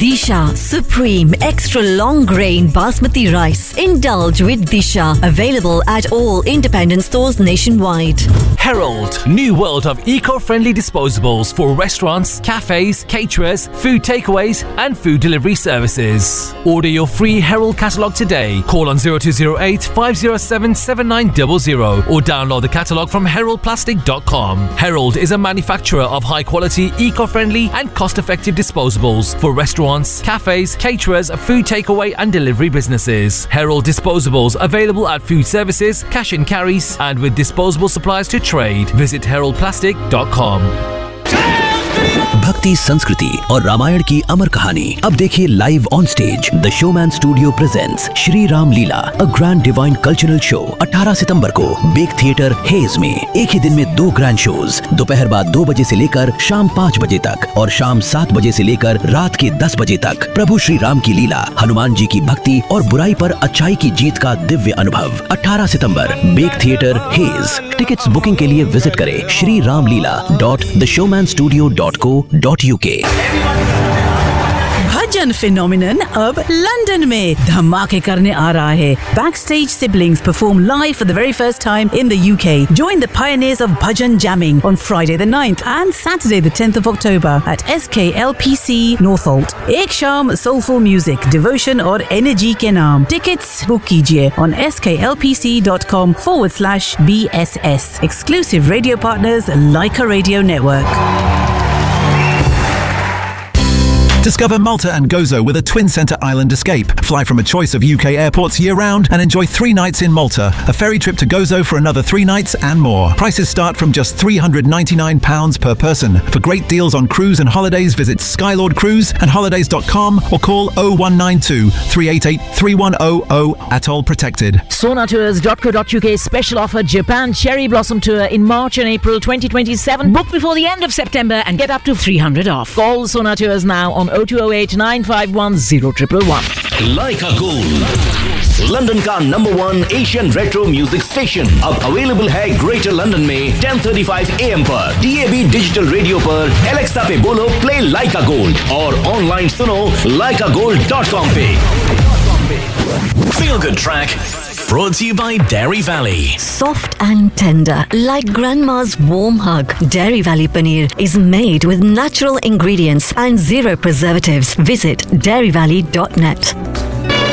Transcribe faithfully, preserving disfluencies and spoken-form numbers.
Disha Supreme Extra Long Grain Basmati Rice. Indulge with Disha. Available at all independent stores nationwide. Herald, new world of eco-friendly disposables for restaurants, cafes, caterers, food takeaways and food delivery services. Order your free Herald catalogue today. Call on zero two zero eight, five zero seven, seven nine zero zero or download the catalogue from herald plastic dot com. Herald is a manufacturer of high-quality, eco-friendly and cost-effective disposables for restaurants, cafes, caterers, food takeaway and delivery businesses. Herald disposables available at food services, cash and carries and with disposable supplies to trade. Visit herald plastic dot com. भक्ति, संस्कृति और रामायण की अमर कहानी अब देखिए live on stage. The showman studio presents Shri Ram Leela, a grand divine cultural show अठारह सितंबर को bake theatre hedge में। एक ही दिन में दो ग्रैंड शोज, दोपहर बाद दो बजे से लेकर शाम पाँच बजे तक और शाम सात बजे से लेकर रात के दस बजे तक। प्रभु श्री राम की लीला, हनुमान जी की भक्ति और बुराई पर अच्छाई की जीत का दिव्य अनुभव। अठारह सितंबर bake theatre hedge. Tickets booking के लिए विजिट करें श्री राम लीला dot the showman studio dot co dot UK. Bhajan phenomenon अब लंदन में धमाके करने आ रहा है। Backstage siblings perform live for the very first time in the U K. Join the pioneers of bhajan jamming on Friday the ninth and Saturday the tenth of October at S K L P C Northolt. एक शाम soulful music, devotion और energy के नाम। Tickets book कीजिए on sklpc.com forward slash BSS. Exclusive radio partners Leica Radio Network. Discover Malta and Gozo with a twin centre island escape. Fly from a choice of U K airports year-round and enjoy three nights in Malta. A ferry trip to Gozo for another three nights and more. Prices start from just three hundred ninety-nine pounds per person. For great deals on cruise and holidays, visit Skylord Cruise and holidays dot com or call oh one nine two, three eight eight, three one oh oh. Atoll protected. Sona Tours dot co dot U K special offer Japan Cherry Blossom Tour in March and April twenty twenty-seven. Book before the end of September and get up to three hundred off. Call Sona Tours now on oh two oh eight, nine five one, oh one one one. Leica Gold, London का number one Asian retro music station अब available है greater London में ten thirty five A M पर, D A B digital radio पर, Alexa पे बोलो play Leica Gold और online सुनो leica gold dot com पे। Feel Good Track brought to you by Dairy Valley. Soft and tender, like grandma's warm hug. Dairy Valley Paneer is made with natural ingredients and zero preservatives. Visit dairy valley dot net.